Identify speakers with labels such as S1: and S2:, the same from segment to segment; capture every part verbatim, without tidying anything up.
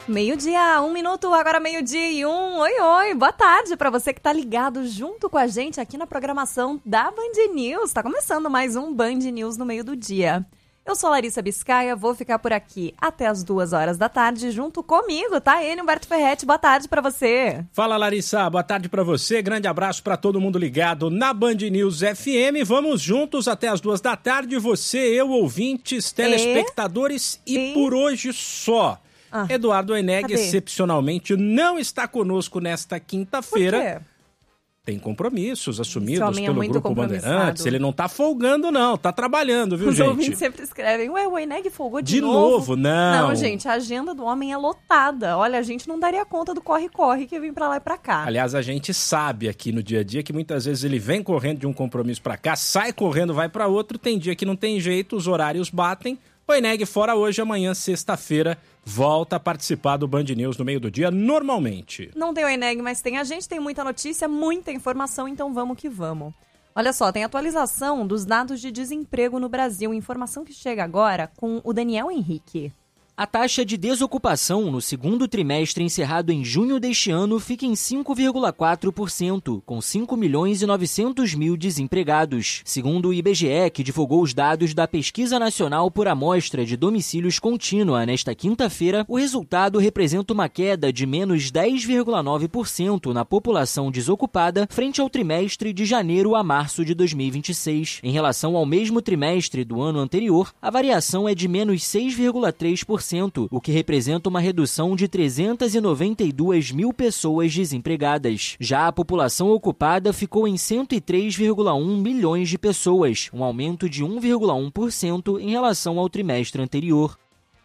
S1: Meio-dia, um minuto, agora meio-dia e um. Oi, oi, boa tarde para você que tá ligado junto com a gente aqui na programação da Band News. Tá começando mais um Band News no meio do dia. Eu sou Larissa Biscaia, vou ficar por aqui até as duas horas da tarde junto comigo, tá? Ele, Humberto Ferretti, boa tarde para você.
S2: Fala, Larissa, boa tarde para você. Grande abraço para todo mundo ligado na Band News F M. Vamos juntos até as duas da tarde. Você, eu, ouvintes, telespectadores e, e por hoje só. Ah, Eduardo Oeneg, excepcionalmente, não está conosco nesta quinta-feira.
S1: Por quê?
S2: Tem compromissos assumidos
S1: é
S2: pelo Grupo Bandeirantes. Ele não tá folgando, não. Tá trabalhando, viu,
S1: Os
S2: gente?
S1: Os ouvintes sempre escrevem, ué, o Oeneg folgou de,
S2: de
S1: novo?
S2: De novo, não.
S1: Não, gente, a agenda do homem é lotada. Olha, a gente não daria conta do corre-corre que vem pra lá e pra cá.
S2: Aliás, a gente sabe aqui no dia a dia que muitas vezes ele vem correndo de um compromisso pra cá, sai correndo, vai pra outro. Tem dia que não tem jeito, os horários batem. O Oeneg fora hoje, amanhã, sexta-feira, volta a participar do Band News no meio do dia, normalmente.
S1: Não tem o Oeneg, mas tem a gente, tem muita notícia, muita informação, então vamos que vamos. Olha só, tem atualização dos dados de desemprego no Brasil, informação que chega agora com o Daniel Henrique.
S3: A taxa de desocupação no segundo trimestre encerrado em junho deste ano fica em cinco vírgula quatro por cento, com cinco milhões e novecentos mil desempregados. Segundo o I B G E, que divulgou os dados da Pesquisa Nacional por Amostra de Domicílios Contínua nesta quinta-feira, o resultado representa uma queda de menos dez vírgula nove por cento na população desocupada frente ao trimestre de janeiro a março de dois mil e vinte e seis. Em relação ao mesmo trimestre do ano anterior, a variação é de menos seis vírgula três por cento. O que representa uma redução de trezentas e noventa e duas mil pessoas desempregadas. Já a população ocupada ficou em cento e três vírgula um milhões de pessoas, um aumento de um vírgula um por cento em relação ao trimestre anterior.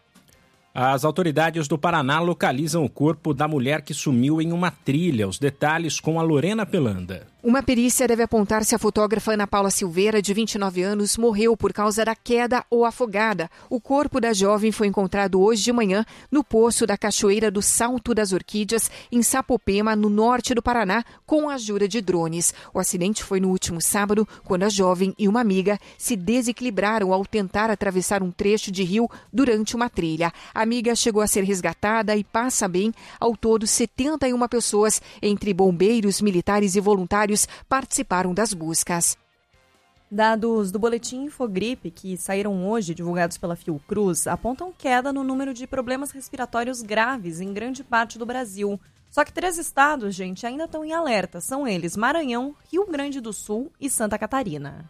S2: As autoridades do Paraná localizam o corpo da mulher que sumiu em uma trilha. Os detalhes com a Lorena Pelanda.
S4: Uma perícia deve apontar se a fotógrafa Ana Paula Silveira, de vinte e nove anos, morreu por causa da queda ou afogada. O corpo da jovem foi encontrado hoje de manhã no poço da Cachoeira do Salto das Orquídeas, em Sapopema, no norte do Paraná, com a ajuda de drones. O acidente foi no último sábado, quando a jovem e uma amiga se desequilibraram ao tentar atravessar um trecho de rio durante uma trilha. A amiga chegou a ser resgatada e passa bem. Ao todo, setenta e uma pessoas, entre bombeiros, militares e voluntários, participaram das buscas.
S1: Dados do boletim Infogripe, que saíram hoje, divulgados pela Fiocruz, apontam queda no número de problemas respiratórios graves em grande parte do Brasil. Só que três estados, gente, ainda estão em alerta. São eles Maranhão, Rio Grande do Sul e Santa Catarina.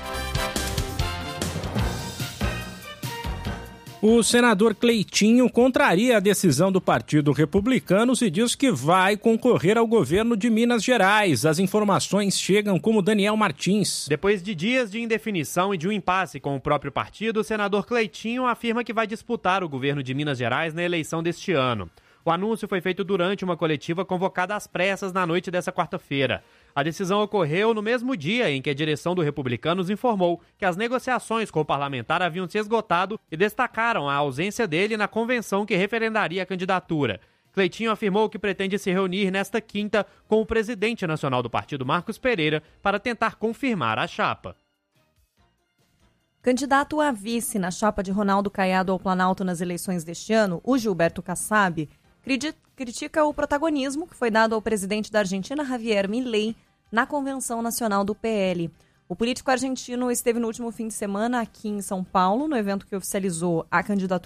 S2: O senador Cleitinho contraria a decisão do Partido Republicano e diz que vai concorrer ao governo de Minas Gerais. As informações chegam como Daniel Martins.
S5: Depois de dias de indefinição e de um impasse com o próprio partido, o senador Cleitinho afirma que vai disputar o governo de Minas Gerais na eleição deste ano. O anúncio foi feito durante uma coletiva convocada às pressas na noite dessa quarta-feira. A decisão ocorreu no mesmo dia em que a direção do Republicanos informou que as negociações com o parlamentar haviam se esgotado e destacaram a ausência dele na convenção que referendaria a candidatura. Cleitinho afirmou que pretende se reunir nesta quinta com o presidente nacional do partido, Marcos Pereira, para tentar confirmar a chapa.
S1: Candidato a vice na chapa de Ronaldo Caiado ao Planalto nas eleições deste ano, o Gilberto Kassab critica o protagonismo que foi dado ao presidente da Argentina, Javier Milei, na Convenção Nacional do P L. O político argentino esteve no último fim de semana aqui em São Paulo, no evento que oficializou a candidatura